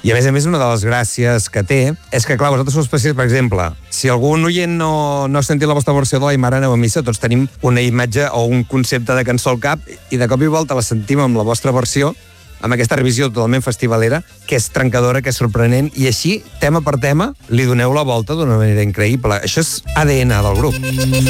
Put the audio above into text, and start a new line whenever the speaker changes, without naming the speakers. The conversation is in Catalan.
I a més, una de les gràcies que té és que, clar, vosaltres sou especials, per exemple, si algun oient no ha sentit la vostra versió de la Mare aneu a missa, tots tenim una imatge o un concepte de cançó al cap i de cop i volta la sentim amb la vostra versió, amb aquesta revisió totalment festivalera, que és trencadora, que és sorprenent, i així, tema per tema, li doneu la volta d'una manera increïble. Això és ADN del grup.